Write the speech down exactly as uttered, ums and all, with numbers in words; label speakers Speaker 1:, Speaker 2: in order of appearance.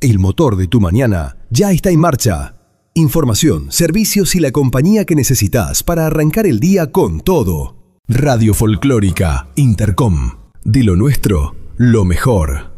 Speaker 1: El motor de tu mañana ya está en marcha. Información, servicios y la compañía que necesitas para arrancar el día con todo. Radio Folclórica Intercom. De lo nuestro, lo mejor.